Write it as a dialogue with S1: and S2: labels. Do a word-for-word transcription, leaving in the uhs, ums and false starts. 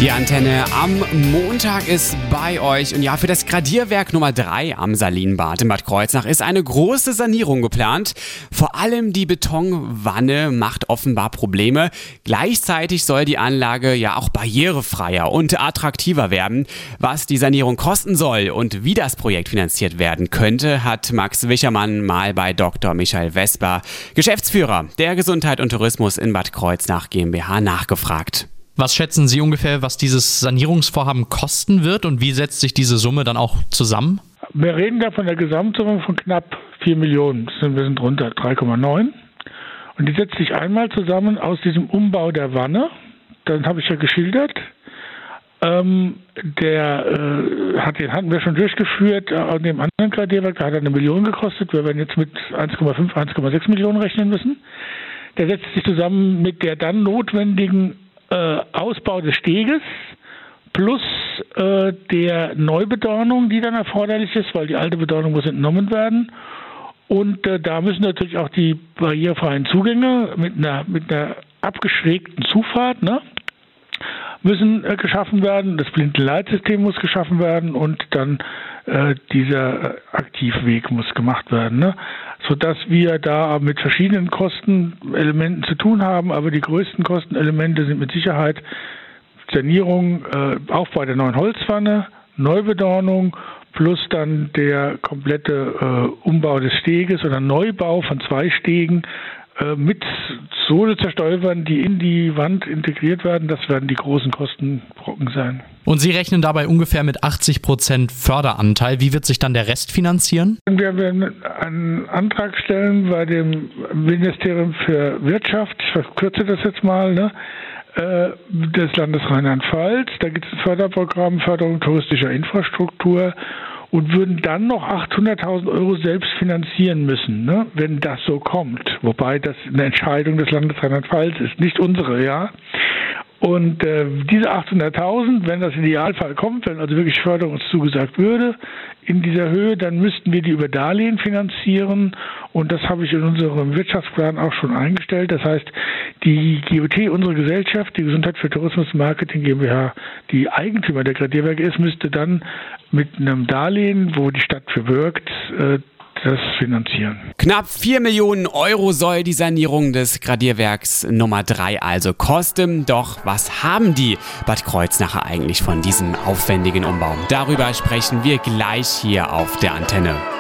S1: Die Antenne am Montag ist bei euch und ja, für das Gradierwerk Nummer drei am Salinbad in Bad Kreuznach ist eine große Sanierung geplant. Vor allem die Betonwanne macht offenbar Probleme. Gleichzeitig soll die Anlage ja auch barrierefreier und attraktiver werden. Was die Sanierung kosten soll und wie das Projekt finanziert werden könnte, hat Max Wichermann mal bei Doktor Michael Vesper, Geschäftsführer der Gesundheit und Tourismus in Bad Kreuznach GmbH, nachgefragt.
S2: Was schätzen Sie ungefähr, was dieses Sanierungsvorhaben kosten wird und wie setzt sich diese Summe dann auch zusammen?
S3: Wir reden da von der Gesamtsumme von knapp vier Millionen, das sind wir sind drunter drei Komma neun. Und die setzt sich einmal zusammen aus diesem Umbau der Wanne, dann habe ich ja geschildert. Ähm, der äh, hat, den hatten wir schon durchgeführt äh, an dem anderen Gradierwerk, da hat er eine Million gekostet. Wir werden jetzt mit eins Komma fünf, eins Komma sechs Millionen rechnen müssen. Der setzt sich zusammen mit der dann notwendigen Ausbau des Steges plus äh, der Neubedornung, die dann erforderlich ist, weil die alte Bedornung muss entnommen werden. Und äh, da müssen natürlich auch die barrierefreien Zugänge mit einer, mit einer abgeschrägten Zufahrt, ne, müssen äh, geschaffen werden. Das Blindenleitsystem muss geschaffen werden und dann äh, dieser äh, Aktivweg muss gemacht werden, ne? Sodass wir da mit verschiedenen Kostenelementen zu tun haben, aber die größten Kostenelemente sind mit Sicherheit Sanierung, äh, Aufbau der neuen Holzwanne, Neubedornung plus dann der komplette äh, Umbau des Steges oder Neubau von zwei Stegen äh, mit Sohlezerstäubern, die in die Wand integriert werden. Das werden die großen Kostenbrocken sein.
S2: Und Sie rechnen dabei ungefähr mit achtzig Prozent Förderanteil. Wie wird sich dann der Rest finanzieren?
S3: Wir werden einen Antrag stellen bei dem Ministerium für Wirtschaft, ich verkürze das jetzt mal, ne, des Landes Rheinland-Pfalz. Da gibt es ein Förderprogramm, Förderung touristischer Infrastruktur und würden dann noch achthunderttausend Euro selbst finanzieren müssen, ne, wenn das so kommt. Wobei das eine Entscheidung des Landes Rheinland-Pfalz ist, nicht unsere, ja. Und äh, diese achthunderttausend, wenn das Idealfall kommt, wenn also wirklich Förderung uns zugesagt würde, in dieser Höhe, dann müssten wir die über Darlehen finanzieren. Und das habe ich in unserem Wirtschaftsplan auch schon eingestellt. Das heißt, die G O T, unsere Gesellschaft, die Gesundheit für Tourismus und Marketing GmbH, die Eigentümer der Gradierwerke ist, müsste dann mit einem Darlehen, wo die Stadt für wirkt, äh, das finanzieren.
S1: Knapp vier Millionen Euro soll die Sanierung des Gradierwerks Nummer drei also kosten. Doch was haben die Bad Kreuznacher eigentlich von diesem aufwendigen Umbau? Darüber sprechen wir gleich hier auf der Antenne.